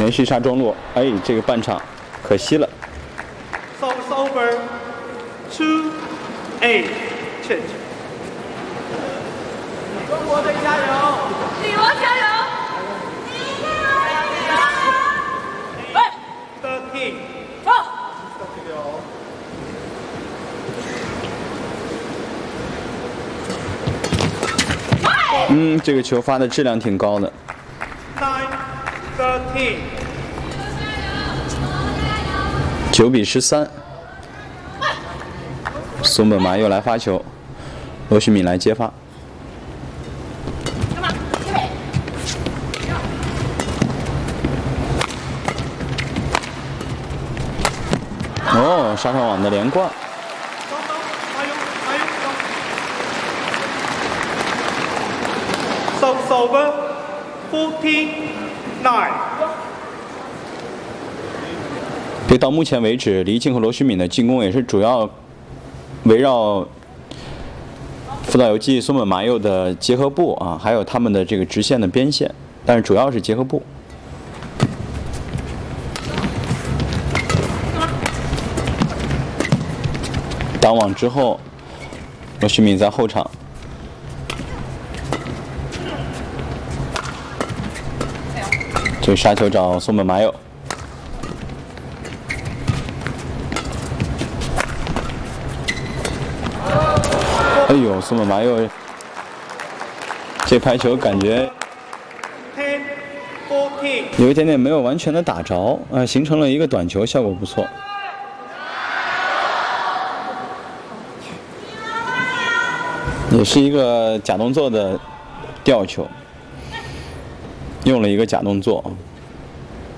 连续杀中路，哎，这个半场可惜了。 Service over. 2-8. Change. 中国队加油！女王加油！喂 13. 走！ 这个球发的质量挺高的。 9-13. 9比13。松本麻又来发球，罗旭敏来接发。哦，杀上网的连贯。 Service over. 14-9. 对，到目前为止，黎静和罗旭敏的进攻也是主要围绕福岛由纪、松本麻佑的结合部啊，还有他们的这个直线的边线，但是主要是结合部。挡网之后，罗旭敏在后场。这个杀球找松本麻佑。哎呦，松本麻佑这拍球感觉 10-14. 有一点点没有完全的打着，形成了一个短球，效果不错。也是一个假动作的吊球，用了一个假动作。